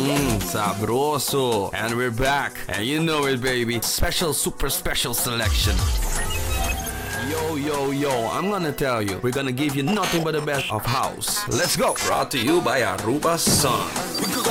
Sabroso. And we're back. And you know it, baby. Special, super special selection. Yo, yo, yo, I'm gonna tell you, we're gonna give you nothing but the best of house. Let's go. Brought to you by Aruba Sun.